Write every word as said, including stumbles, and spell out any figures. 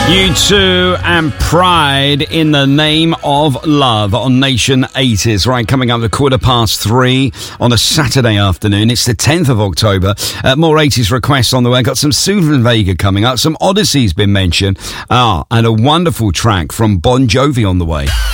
U two and Pride in the Name of Love on Nation eighties. Right, coming up at quarter past three on a Saturday afternoon. It's the tenth of October. Uh, more eighties requests on the way. Got some Suzanne Vega coming up. Some Odyssey's been mentioned. Ah, and a wonderful track from Bon Jovi on the way.